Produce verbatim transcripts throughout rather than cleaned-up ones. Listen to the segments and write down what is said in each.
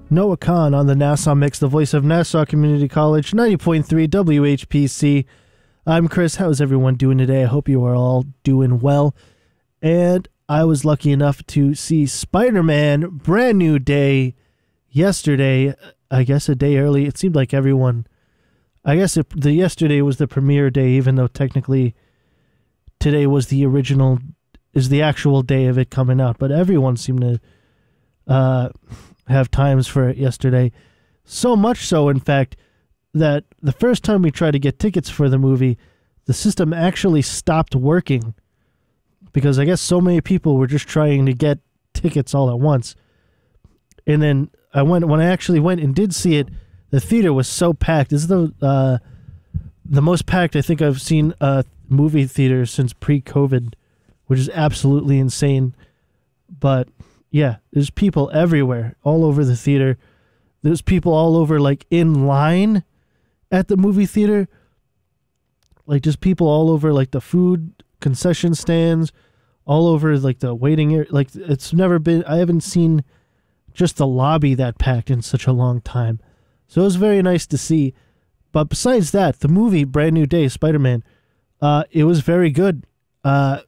Noah Khan on the Nassau Mix, the voice of Nassau Community College, ninety point three W H P C. I'm Chris. How's everyone doing today? I hope you are all doing well. And I was lucky enough to see Spider-Man Brand New Day yesterday. I guess a day early. It seemed like everyone... I guess it, the yesterday was the premiere day, even though technically today was the original, is the actual day of it coming out. But everyone seemed to uh, have times for it yesterday. So much so, in fact, that the first time we tried to get tickets for the movie, the system actually stopped working. Because I guess so many people were just trying to get tickets all at once. And then I went, when I actually went and did see it, the theater was so packed. This is the uh, the most packed I think I've seen a movie theater since pre-COVID, which is absolutely insane. But yeah, there's people everywhere, all over the theater. There's people all over, like, in line at the movie theater. Like, just people all over, like, the food concession stands, all over, like, the waiting area. Like, it's never been, I haven't seen just the lobby that packed in such a long time. So it was very nice to see. But besides that, the movie, Brand New Day, Spider-Man, uh, it was very good. Uh,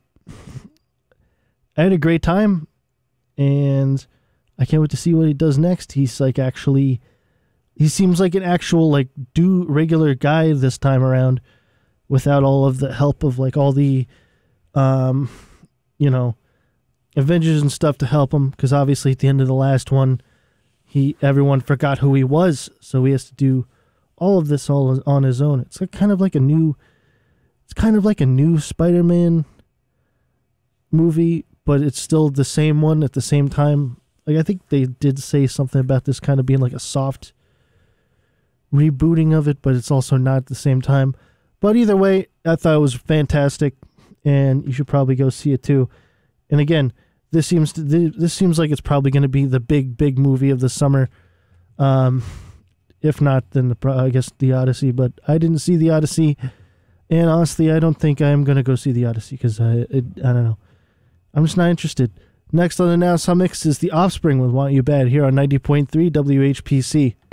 I had a great time, and I can't wait to see what he does next. He's like actually, he seems like an actual like do regular guy this time around, without all of the help of like all the, um, you know, Avengers and stuff to help him. Because obviously at the end of the last one, He everyone forgot who he was, so he has to do all of this all on his own. It's like kind of like a new, it's kind of like a new Spider-Man movie, but it's still the same one at the same time. Like I think they did say something about this kind of being like a soft rebooting of it, but it's also not at the same time. But either way, I thought it was fantastic, and you should probably go see it too. And again, This seems to, this seems like it's probably going to be the big, big movie of the summer. Um, if not, then the, I guess the Odyssey. But I didn't see the Odyssey, and honestly, I don't think I'm going to go see the Odyssey because I, it, I don't know. I'm just not interested. Next on the Nassau Mix is The Offspring with Want You Bad here on ninety point three W H P C.